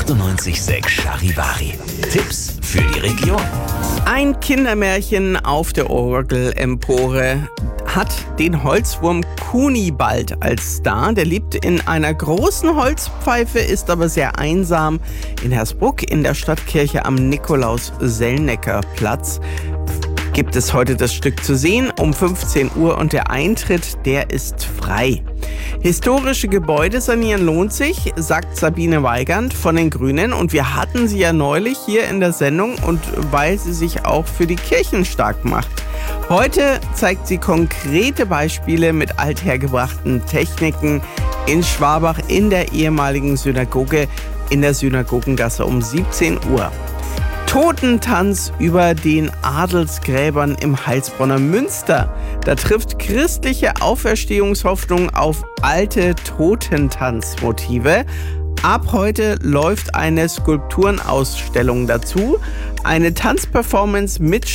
98,6 Charivari. Tipps für die Region. Ein Kindermärchen auf der Orgelempore hat den Holzwurm Kunibald als Star. Der lebt in einer großen Holzpfeife, ist aber sehr einsam in Hersbruck in der Stadtkirche am Nikolaus-Sellnecker-Platz. Gibt es heute das Stück zu sehen um 15 Uhr und der Eintritt, der ist frei. Historische Gebäude sanieren lohnt sich, sagt Sabine Weigand von den Grünen. Und wir hatten sie ja neulich hier in der Sendung und weil sie sich auch für die Kirchen stark macht. Heute zeigt sie konkrete Beispiele mit althergebrachten Techniken in Schwabach in der ehemaligen Synagoge in der Synagogengasse um 17 Uhr. Totentanz über den Adelsgräbern im Heilsbronner Münster. Da trifft christliche Auferstehungshoffnung auf alte Totentanzmotive. Ab heute läuft eine Skulpturenausstellung dazu. Eine Tanzperformance mit